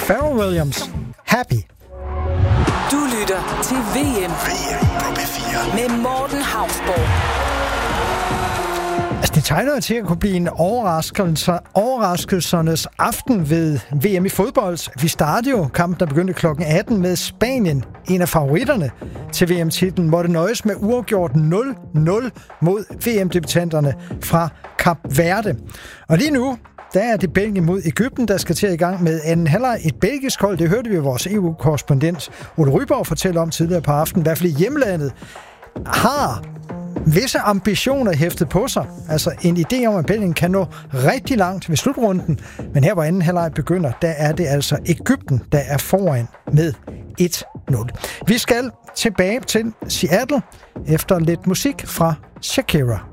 Pharrell Williams, Happy. Du lytter til VM på P4 med Morten Hausborg. Altså, det tegner til at kunne blive en overraskelsernes aften ved VM i fodbold. Vi startede jo kampen, der begyndte kl. 18 med Spanien. En af favoritterne til VM-titlen måtte nøjes med uafgjort 0-0 mod VM-debutanterne fra Kap Verde. Og lige nu, der er det Belgien mod Egypten, der skal til i gang med anden halvleg. Et belgisk hold, det hørte vi vores EU-korrespondent Ole Ryborg fortælle om tidligere på aftenen. I hvert fald i hjemlandet har visse ambitioner hæftet på sig. Altså en idé om, at Belgien kan nå rigtig langt ved slutrunden. Men her hvor anden halvleg begynder, der er det altså Egypten, der er foran med 1-0. Vi skal tilbage til Seattle efter lidt musik fra Shakira.